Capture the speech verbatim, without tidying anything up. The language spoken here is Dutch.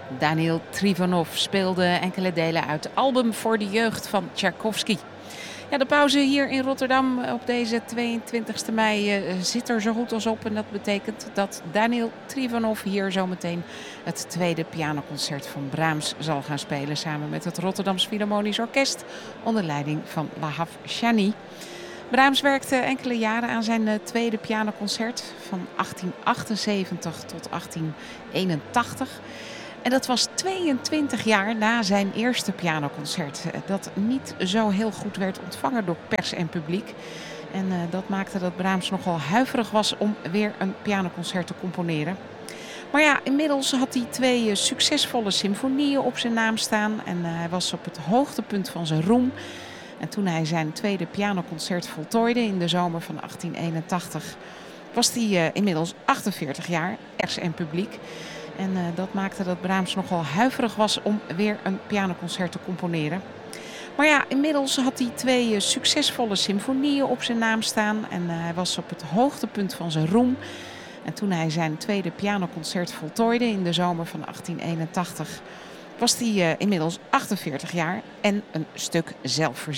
Daniil Trifonov speelde enkele delen uit het album voor de jeugd van Tchaikovsky. Ja, de pauze hier in Rotterdam op deze tweeëntwintigste mei uh, zit er zo goed als op. En dat betekent dat Daniil Trifonov hier zometeen het tweede pianoconcert van Brahms zal gaan spelen. Samen met het Rotterdams Philharmonisch Orkest onder leiding van Lahav Shani. Brahms werkte enkele jaren aan zijn uh, tweede pianoconcert van achttien achtenzeventig tot achttien eenentachtig. En dat was tweeëntwintig jaar na zijn eerste pianoconcert. Dat niet zo heel goed werd ontvangen door pers en publiek. En uh, dat maakte dat Brahms nogal huiverig was om weer een pianoconcert te componeren. Maar ja, inmiddels had hij twee uh, succesvolle symfonieën op zijn naam staan. En uh, hij was op het hoogtepunt van zijn roem. En toen hij zijn tweede pianoconcert voltooide in de zomer van achttien eenentachtig... was hij uh, inmiddels achtenveertig jaar, pers en publiek. En uh, dat maakte dat Brahms nogal huiverig was om weer een pianoconcert te componeren. Maar ja, inmiddels had hij twee uh, succesvolle symfonieën op zijn naam staan. En uh, hij was op het hoogtepunt van zijn roem. En toen hij zijn tweede pianoconcert voltooide in de zomer van achttien eenentachtig... was hij uh, inmiddels achtenveertig jaar en een stuk zelfverzekerd.